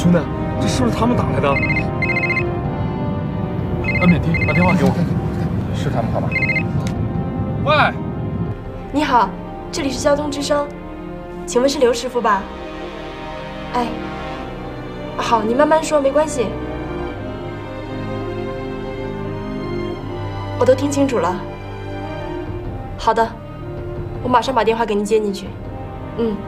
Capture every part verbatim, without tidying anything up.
兄弟，这是不是他们打来的？按免提，把电话给我。是他们好吧？喂， 你好，这里是交通之声，请问是刘师傅吧？哎，好，你慢慢说，没关系。我都听清楚了。好的，我马上把电话给您接进去。嗯。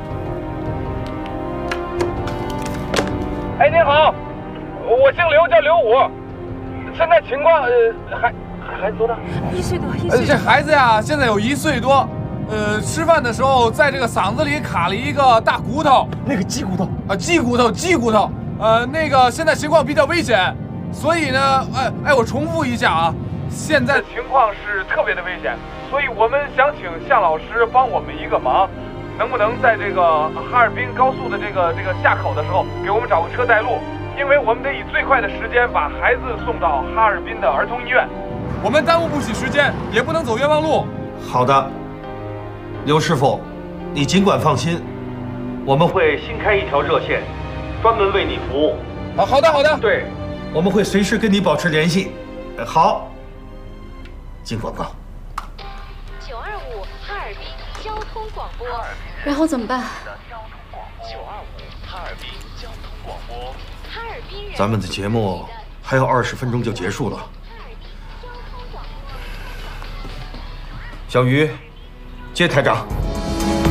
哎，您好，我姓刘，叫刘武。现在情况，呃，孩孩子多大？ 一岁多，一岁多。呃，这孩子呀，现在有一岁多。呃，吃饭的时候，在这个嗓子里卡了一个大骨头， 那个鸡骨头啊，鸡骨头，鸡骨头。呃，那个现在情况比较危险，所以呢，哎哎，我重复一下啊，现在情况是特别的危险，所以我们想请向老师帮我们一个忙。能不能在这个哈尔滨高速的这个这个下口的时候，给我们找个车带路？因为我们得以最快的时间把孩子送到哈尔滨的儿童医院。 我们耽误不起时间，也不能走冤枉路。 好的，刘师傅，你尽管放心，我们会新开一条热线，专门为你服务。 好，好的，好的。 对，我们会随时跟你保持联系。好，进广告。 九二五哈尔滨交通广播。 然后怎么办？ 九二五哈尔滨交通广播。哈尔滨人。 咱们的节目还有二十分钟就结束了。小鱼，接台长。